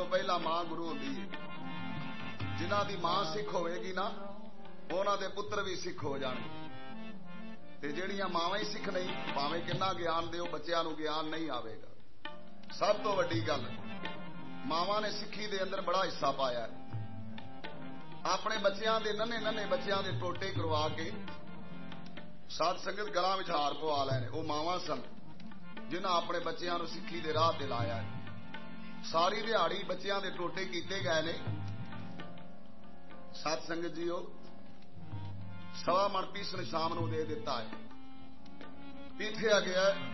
तो पहला मां गुरु होती है। जिन्हां दी मां सिख होएगी ना उन्हां दे पुत्र भी सिख हो जाणगे। ते जिहड़ियां मावां ही सिख नहीं, भावें किन्ना ज्ञान दिओ बच्चों नूं ज्ञान नहीं आवेगा। सब तो वड्डी गल मावां ने सिक्खी दे अंदर बड़ा हिस्सा पाया। अपने बच्चों के नन्हे नन्हे बच्चों के टोटे करवा के साध संगत गलां विच हार पवा लैने। वो मावां सन जिन्हां अपने बच्चों को सिक्खी दे राह ते लाया। सारी दिहाड़ी बच्चों के टोटे कीते गए ने। साध संगत जीओ, सवा मन पीसन शाम नूं दे दिता है, पीठिया गया